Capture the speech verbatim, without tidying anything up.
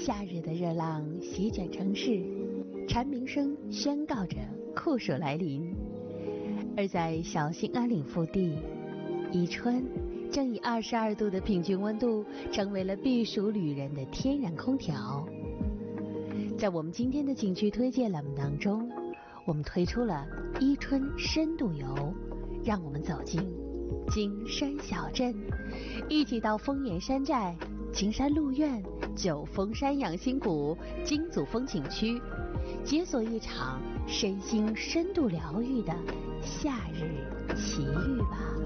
夏日的热浪席卷城市，蝉鸣声宣告着酷暑来临。而在小兴安岭腹地，宜春正以二十二度的平均温度成为了避暑旅人的天然空调。在我们今天的景区推荐栏目当中，我们推出了宜春深度游，让我们走进金山小镇，一起到丰岩山寨、青山鹿苑、九峰山养心谷、金祖峰景区，解锁一场身心深度疗愈的夏日奇遇吧。